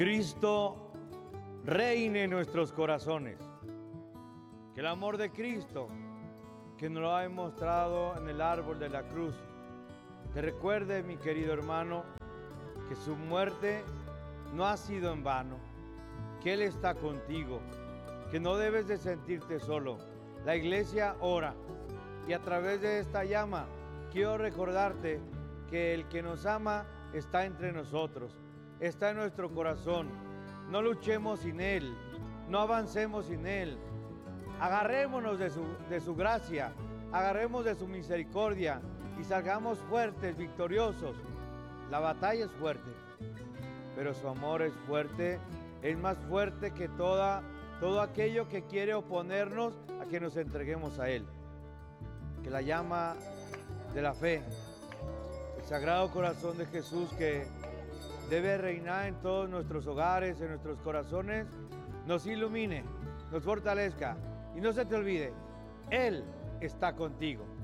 Cristo reine en nuestros corazones. Que el amor de Cristo, que nos lo ha demostrado en el árbol de la cruz, te recuerde, mi querido hermano, que su muerte no ha sido en vano, que Él está contigo, que no debes de sentirte solo. La iglesia ora y a través de esta llama quiero recordarte que el que nos ama está entre nosotros, está en nuestro corazón. No luchemos sin Él, no avancemos sin Él. Agarrémonos de su gracia, agarremos de su misericordia y salgamos fuertes, victoriosos. La batalla es fuerte, pero su amor es fuerte, es más fuerte que todo aquello que quiere oponernos a que nos entreguemos a Él. Que la llama de la fe, el Sagrado Corazón de Jesús, que debe reinar en todos nuestros hogares, en nuestros corazones, nos ilumine, nos fortalezca. Y no se te olvide, Él está contigo.